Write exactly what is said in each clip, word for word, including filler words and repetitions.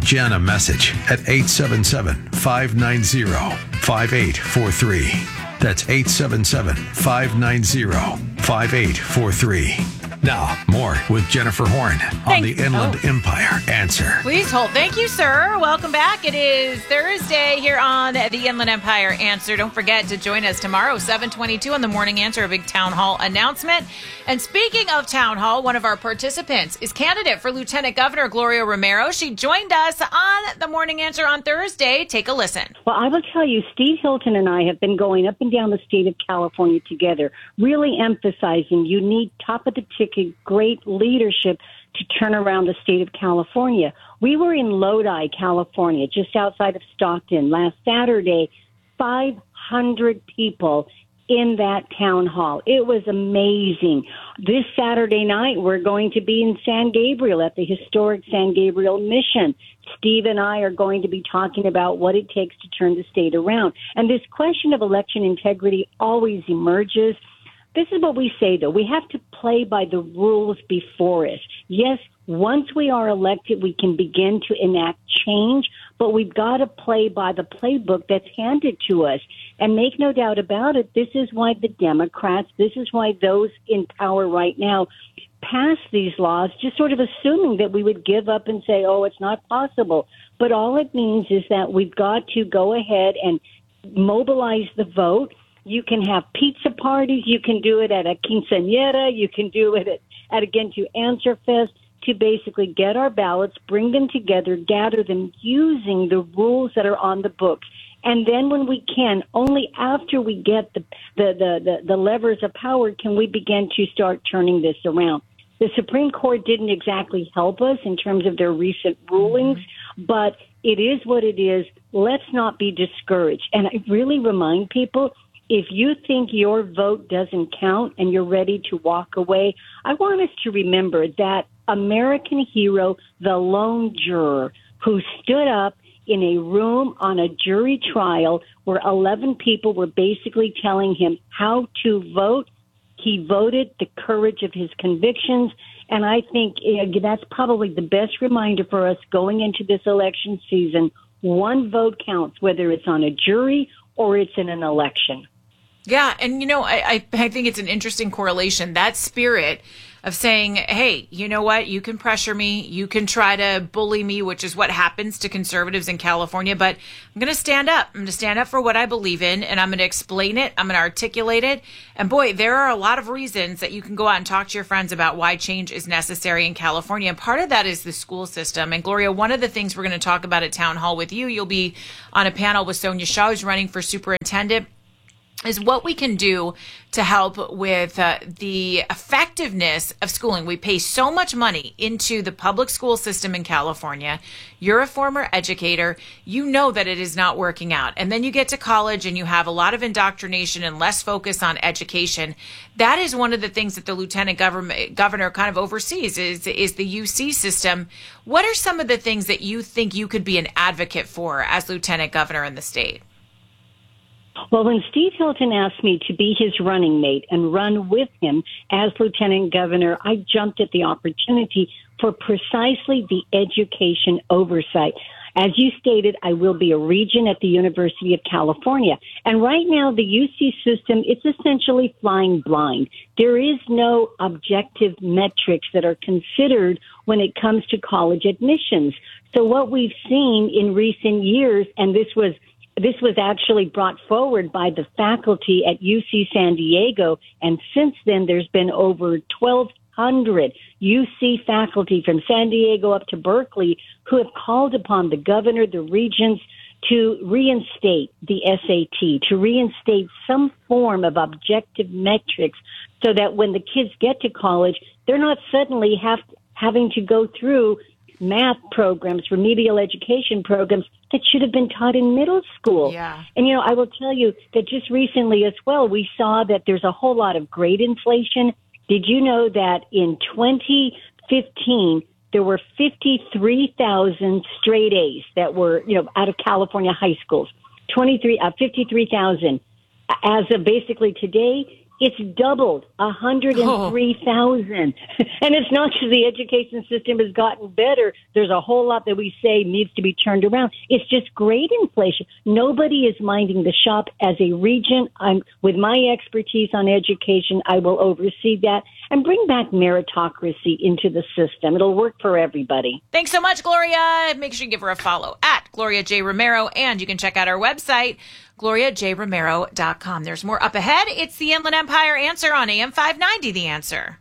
Jen a message at eight seven seven, five nine zero, five eight four three. That's eight seven seven, five nine zero, five eight four three. Now, more with Jennifer Horn on Thank- the Inland oh. Empire Answer. Please hold. Thank you, sir. Welcome back. It is Thursday here on the Inland Empire Answer. Don't forget to join us tomorrow, seven twenty-two on the Morning Answer, a big town hall announcement. And speaking of town hall, one of our participants is candidate for Lieutenant Governor Gloria Romero. She joined us on the Morning Answer on Thursday. Take a listen. Well, I will tell you, Steve Hilton and I have been going up and down the state of California together, really emphasizing you need top-of-the-ticket, great leadership to turn around the state of California. We were in Lodi, California, just outside of Stockton last Saturday, five hundred people in that town hall. It was amazing. This Saturday night, we're going to be in San Gabriel at the historic San Gabriel Mission. Steve and I are going to be talking about what it takes to turn the state around. And this question of election integrity always emerges. This is what we say, though. We have to play by the rules before us. Yes, once we are elected, we can begin to enact change, but we've got to play by the playbook that's handed to us. And make no doubt about it, this is why the Democrats, this is why those in power right now pass these laws, just sort of assuming that we would give up and say, oh, it's not possible. But all it means is that we've got to go ahead and mobilize the vote. You can have pizza parties. You can do it at a quinceañera. You can do it at, at again, to Answer Fest, to basically get our ballots, bring them together, gather them using the rules that are on the books. And then when we can, only after we get the, the, the, the, the levers of power can we begin to start turning this around. The Supreme Court didn't exactly help us in terms of their recent rulings, but it is what it is. Let's not be discouraged. And I really remind people, if you think your vote doesn't count and you're ready to walk away, I want us to remember that American hero, the lone juror, who stood up in a room on a jury trial where eleven people were basically telling him how to vote. He voted the courage of his convictions. And I think uh, that's probably the best reminder for us going into this election season. One vote counts, whether it's on a jury or it's in an election. Yeah, and, you know, I, I, I think it's an interesting correlation. That spirit of saying, hey, you know what, you can pressure me, you can try to bully me, which is what happens to conservatives in California, but I'm going to stand up. I'm going to stand up for what I believe in, and I'm going to explain it. I'm going to articulate it. And boy, there are a lot of reasons that you can go out and talk to your friends about why change is necessary in California. And part of that is the school system. And Gloria, one of the things we're going to talk about at Town Hall with you, you'll be on a panel with Sonia Shaw, who's running for superintendent, is what we can do to help with uh, the effectiveness of schooling. We pay so much money into the public school system in California. You're a former educator. You know that it is not working out. And then you get to college and you have a lot of indoctrination and less focus on education. That is one of the things that the lieutenant government, governor kind of oversees is, is the U C system. What are some of the things that you think you could be an advocate for as lieutenant governor in the state? Well, when Steve Hilton asked me to be his running mate and run with him as lieutenant governor, I jumped at the opportunity for precisely the education oversight. As you stated, I will be a regent at the University of California. And right now, the U C system, it's essentially flying blind. There is no objective metrics that are considered when it comes to college admissions. So what we've seen in recent years, and this was This was actually brought forward by the faculty at U C San Diego, and since then there's been over twelve hundred U C faculty from San Diego up to Berkeley who have called upon the governor, the regents, to reinstate the S A T, to reinstate some form of objective metrics so that when the kids get to college, they're not suddenly have, having to go through math programs, remedial education programs that should have been taught in middle school. Yeah. And, you know, I will tell you that just recently as well, we saw that there's a whole lot of grade inflation. Did you know that in twenty fifteen, there were fifty-three thousand straight A's that were, you know, out of California high schools? twenty-three, uh, fifty-three thousand. As of basically today, It's doubled, one hundred three thousand. Oh. And it's not because the education system has gotten better. There's a whole lot that we say needs to be turned around. It's just great inflation. Nobody is minding the shop. As a regent, I'm with my expertise on education, I will oversee that and bring back meritocracy into the system. It'll work for everybody. Thanks so much, Gloria. Make sure you give her a follow at Gloria J. Romero, and you can check out our website, gloria j romero dot com. There's more up ahead. It's the Inland Empire Answer on A M five ninety, The Answer.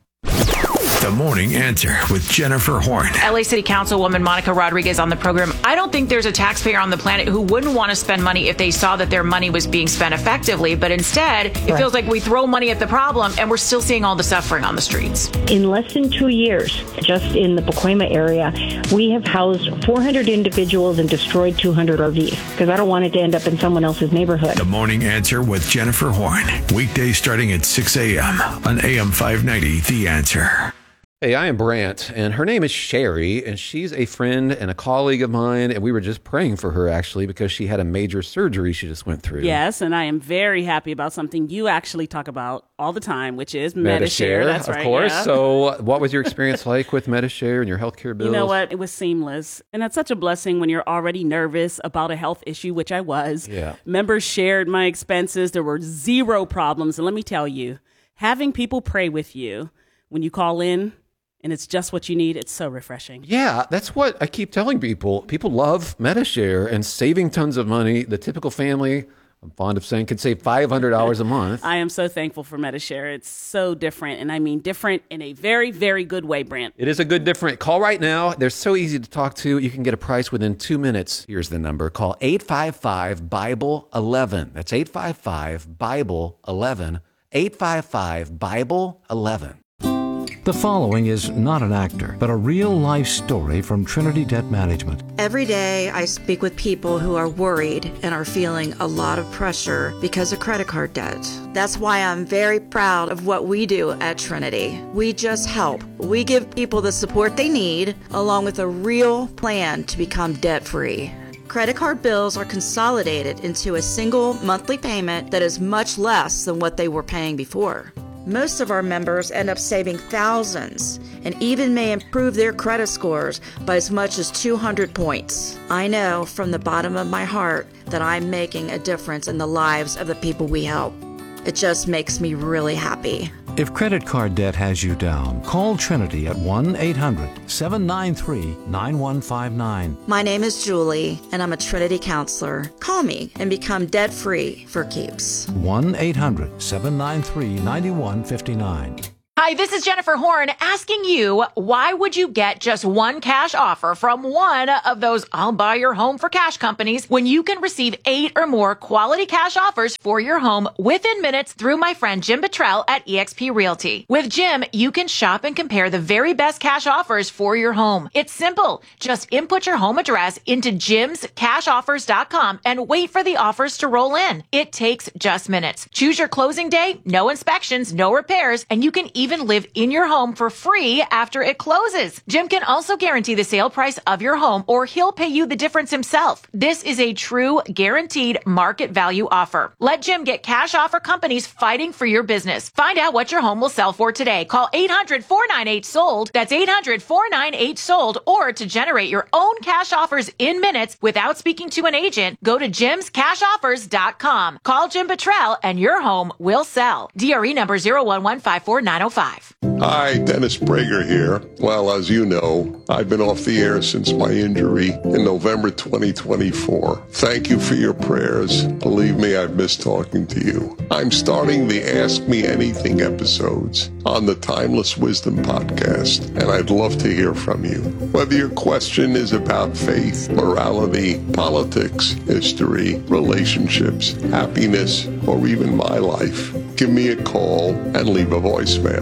The Morning Answer with Jennifer Horn. L A City Councilwoman Monica Rodriguez on the program. I don't think there's a taxpayer on the planet who wouldn't want to spend money if they saw that their money was being spent effectively. But instead, it right. feels like we throw money at the problem and we're still seeing all the suffering on the streets. In less than two years, just in the Pacoima area, we have housed four hundred individuals and destroyed two hundred R Vs because I don't want it to end up in someone else's neighborhood. The Morning Answer with Jennifer Horn. Weekdays starting at six a.m. on A M five ninety, The Answer. Hey, I am Brant, and her name is Sherry, and she's a friend and a colleague of mine, and we were just praying for her, actually, because she had a major surgery she just went through. Yes, and I am very happy about something you actually talk about all the time, which is Medi-Share. That's of right, course. Yeah. So what was your experience like with Medi-Share and your healthcare bills? You know what? It was seamless, and that's such a blessing when you're already nervous about a health issue, which I was. Yeah. Members shared my expenses. There were zero problems, and let me tell you, having people pray with you when you call in, and it's just what you need, it's so refreshing. Yeah, that's what I keep telling people. People love Medi-Share and saving tons of money. The typical family, I'm fond of saying, could save five hundred dollars a month. I am so thankful for Medi-Share. It's so different, and I mean different in a very, very good way, Brant. It is a good different. Call right now. They're so easy to talk to. You can get a price within two minutes. Here's the number. Call eight five five, Bible eleven. That's eight five five, Bible eleven. eight five five, Bible eleven. The following is not an actor, but a real-life story from Trinity Debt Management. Every day I speak with people who are worried and are feeling a lot of pressure because of credit card debt. That's why I'm very proud of what we do at Trinity. We just help. We give people the support they need, along with a real plan to become debt-free. Credit card bills are consolidated into a single monthly payment that is much less than what they were paying before. Most of our members end up saving thousands and even may improve their credit scores by as much as two hundred points. I know from the bottom of my heart that I'm making a difference in the lives of the people we help. It just makes me really happy. If credit card debt has you down, call Trinity at one eight hundred, seven nine three, nine one five nine. My name is Julie, and I'm a Trinity counselor. Call me and become debt-free for keeps. one eight hundred, seven nine three, nine one five nine. Hi, this is Jennifer Horn asking you, why would you get just one cash offer from one of those I'll buy your home for cash companies when you can receive eight or more quality cash offers for your home within minutes through my friend Jim Buttrell at eXp Realty. With Jim, you can shop and compare the very best cash offers for your home. It's simple. Just input your home address into jims cash offers dot com and wait for the offers to roll in. It takes just minutes. Choose your closing day, no inspections, no repairs, and you can even live in your home for free after it closes. Jim can also guarantee the sale price of your home, or he'll pay you the difference himself. This is a true guaranteed market value offer. Let Jim get cash offer companies fighting for your business. Find out what your home will sell for today. Call eight hundred, four nine eight, sold. That's eight hundred, four nine eight, sold. Or to generate your own cash offers in minutes without speaking to an agent, go to jims cash offers dot com. Call Jim Buttrell and your home will sell. D R E number zero one one five four nine zero five. Hi, Dennis Prager here. Well, as you know, I've been off the air since my injury in November twenty twenty-four. Thank you for your prayers. Believe me, I've missed talking to you. I'm starting the Ask Me Anything episodes on the Timeless Wisdom podcast, and I'd love to hear from you. Whether your question is about faith, morality, politics, history, relationships, happiness, or even my life, give me a call and leave a voicemail.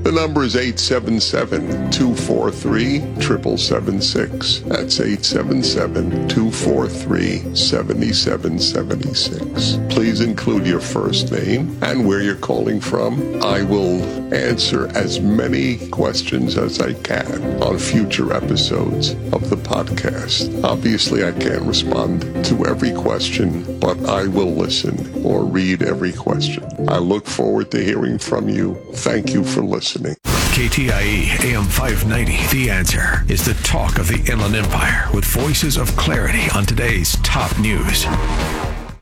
The number is eight seven seven, two four three, seven seven seven six. That's eight seven seven, two four three, seven seven seven six. Please include your first name and where you're calling from. I will answer as many questions as I can on future episodes of the podcast. Obviously, I can't respond to every question, but I will listen or read every question. I look forward to hearing from you. Thank you for listening. K T I E A M five ninety, The Answer, is the talk of the Inland Empire with voices of clarity on today's top news.